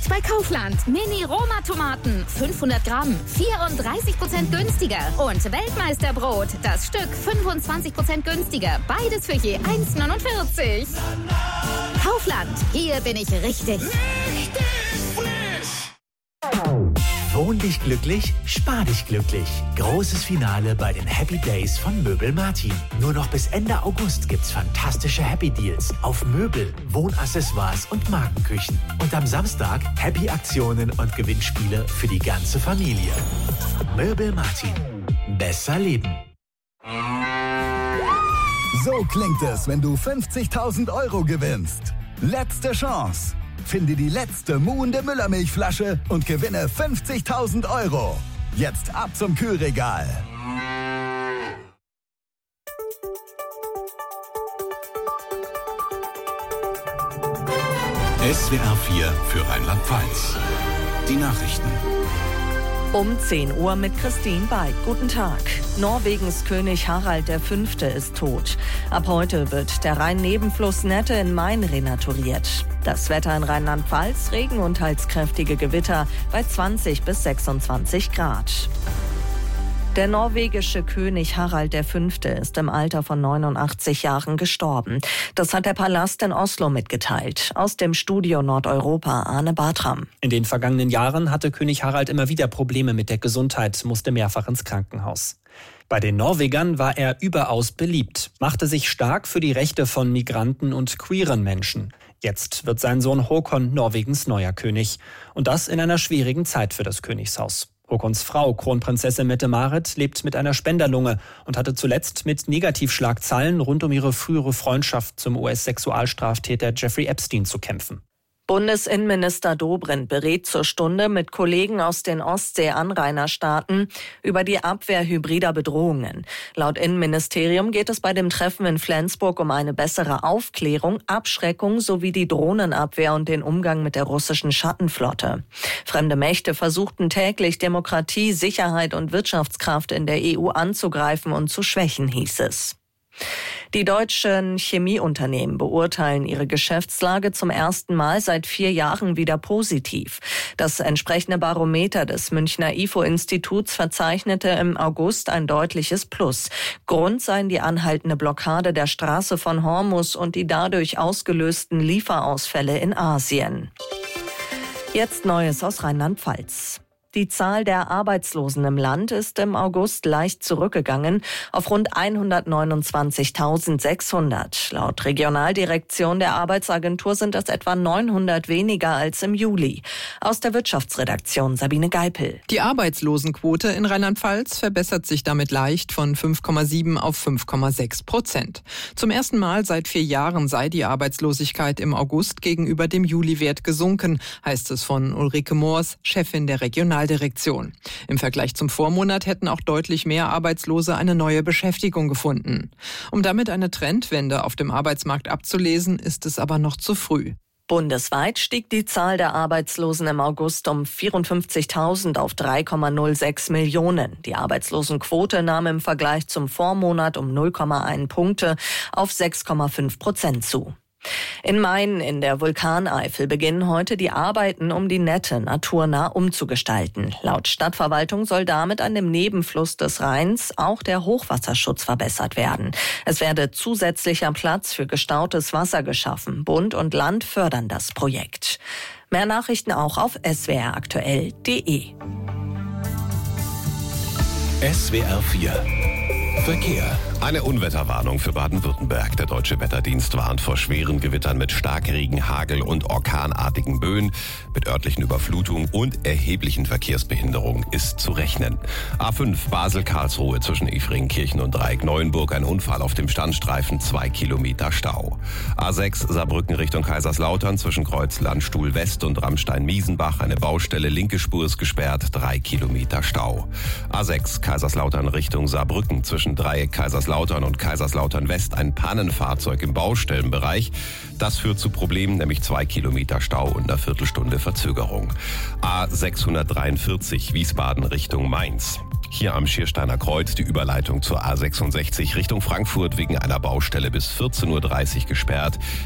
Jetzt bei Kaufland. Mini-Roma-Tomaten. 500 Gramm. 34% günstiger. Und Weltmeisterbrot. Das Stück 25% günstiger. Beides für je 1,49. Kaufland. Hier bin ich richtig. Wohn dich glücklich, spar dich glücklich. Großes Finale bei den Happy Days von Möbel Martin. Nur noch bis Ende August gibt's fantastische Happy Deals auf Möbel, Wohnaccessoires und Markenküchen. Und am Samstag Happy Aktionen und Gewinnspiele für die ganze Familie. Möbel Martin. Besser leben. So klingt es, wenn du 50.000 € gewinnst. Letzte Chance. Finde die letzte muhende Müllermilchflasche und gewinne 50.000 €. Jetzt ab zum Kühlregal. SWR 4 für Rheinland-Pfalz. Die Nachrichten. Um 10 Uhr mit Christine Beik. Guten Tag. Norwegens König Harald V. ist tot. Ab heute wird der Rhein-Nebenfluss Nette in Main renaturiert. Das Wetter in Rheinland-Pfalz, Regen und teils kräftige Gewitter bei 20 bis 26 Grad. Der norwegische König Harald V. ist im Alter von 89 Jahren gestorben. Das hat der Palast in Oslo mitgeteilt. Aus dem Studio Nordeuropa Arne Bartram. In den vergangenen Jahren hatte König Harald immer wieder Probleme mit der Gesundheit, musste mehrfach ins Krankenhaus. Bei den Norwegern war er überaus beliebt, machte sich stark für die Rechte von Migranten und queeren Menschen. Jetzt wird sein Sohn Håkon Norwegens neuer König. Und das in einer schwierigen Zeit für das Königshaus. Håkons Frau, Kronprinzessin Mette-Marit, lebt mit einer Spenderlunge und hatte zuletzt mit Negativschlagzeilen rund um ihre frühere Freundschaft zum US-Sexualstraftäter Jeffrey Epstein zu kämpfen. Bundesinnenminister Dobrindt berät zur Stunde mit Kollegen aus den Ostsee-Anrainerstaaten über die Abwehr hybrider Bedrohungen. Laut Innenministerium geht es bei dem Treffen in Flensburg um eine bessere Aufklärung, Abschreckung sowie die Drohnenabwehr und den Umgang mit der russischen Schattenflotte. Fremde Mächte versuchten täglich Demokratie, Sicherheit und Wirtschaftskraft in der EU anzugreifen und zu schwächen, hieß es. Die deutschen Chemieunternehmen beurteilen ihre Geschäftslage zum ersten Mal seit 4 Jahren wieder positiv. Das entsprechende Barometer des Münchner IFO-Instituts verzeichnete im August ein deutliches Plus. Grund seien die anhaltende Blockade der Straße von Hormuz und die dadurch ausgelösten Lieferausfälle in Asien. Jetzt Neues aus Rheinland-Pfalz. Die Zahl der Arbeitslosen im Land ist im August leicht zurückgegangen auf rund 129.600. Laut Regionaldirektion der Arbeitsagentur sind es etwa 900 weniger als im Juli. Aus der Wirtschaftsredaktion Sabine Geipel. Die Arbeitslosenquote in Rheinland-Pfalz verbessert sich damit leicht von 5,7 auf 5,6%. Zum ersten Mal seit 4 Jahren sei die Arbeitslosigkeit im August gegenüber dem Juliwert gesunken, heißt es von Ulrike Moors, Chefin der Regionaldirektion. Im Vergleich zum Vormonat hätten auch deutlich mehr Arbeitslose eine neue Beschäftigung gefunden. Um damit eine Trendwende auf dem Arbeitsmarkt abzulesen, ist es aber noch zu früh. Bundesweit stieg die Zahl der Arbeitslosen im August um 54.000 auf 3,06 Millionen. Die Arbeitslosenquote nahm im Vergleich zum Vormonat um 0,1 Punkte auf 6,5% zu. In Main in der Vulkaneifel beginnen heute die Arbeiten, um die Nette naturnah umzugestalten. Laut Stadtverwaltung soll damit an dem Nebenfluss des Rheins auch der Hochwasserschutz verbessert werden. Es werde zusätzlicher Platz für gestautes Wasser geschaffen. Bund und Land fördern das Projekt. Mehr Nachrichten auch auf swraktuell.de. SWR 4 Verkehr. Eine Unwetterwarnung für Baden-Württemberg. Der Deutsche Wetterdienst warnt vor schweren Gewittern mit Starkregen, Hagel und orkanartigen Böen. Mit örtlichen Überflutungen und erheblichen Verkehrsbehinderungen ist zu rechnen. A5 Basel-Karlsruhe zwischen Efringkirchen und Dreieck-Neuenburg. Ein Unfall auf dem Standstreifen, 2 Kilometer Stau. A6 Saarbrücken Richtung Kaiserslautern zwischen Kreuz-Landstuhl West und Rammstein-Miesenbach. Eine Baustelle, linke Spur ist gesperrt, 3 Kilometer Stau. A6 Kaiserslautern Richtung Saarbrücken zwischen Dreieck Kaiserslautern und Kaiserslautern West ein Pannenfahrzeug im Baustellenbereich. Das führt zu Problemen, nämlich 2 Kilometer Stau und einer Viertelstunde Verzögerung. A643 Wiesbaden Richtung Mainz. Hier am Schiersteiner Kreuz die Überleitung zur A66 Richtung Frankfurt wegen einer Baustelle bis 14.30 Uhr gesperrt.